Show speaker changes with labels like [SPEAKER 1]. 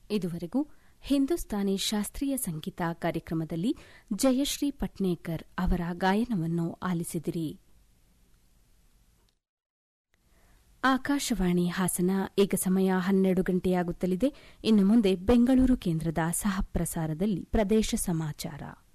[SPEAKER 1] ಇದುವರೆಗೂ ಹಿಂದೂಸ್ತಾನಿ ಶಾಸ್ತ್ರೀಯ ಸಂಗೀತ ಕಾರ್ಯಕ್ರಮದಲ್ಲಿ ಜಯಶ್ರೀ ಪಟ್ನೇಕರ್ ಅವರ ಗಾಯನವನ್ನು ಆಲಿಸಿದಿರಿ. ಆಕಾಶವಾಣಿ ಹಾಸನ. ಈಗ ಸಮಯ 12 ಗಂಟೆಯಾಗುತ್ತಲಿದೆ. ಇನ್ನು ಮುಂದೆ ಬೆಂಗಳೂರು ಕೇಂದ್ರದ ಸಹ ಪ್ರಸಾರದಲ್ಲಿ ಪ್ರದೇಶ ಸಮಾಚಾರ.